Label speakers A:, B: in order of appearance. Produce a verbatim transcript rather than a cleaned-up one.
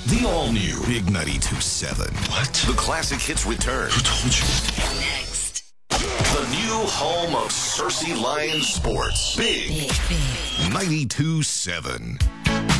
A: The all-new Big ninety-two point seven.
B: What?
A: The classic hits return.
B: Who told you?
C: Next.
A: The new home of Cersei Lions Sports. Big,
C: Big, big.
A: ninety-two point seven.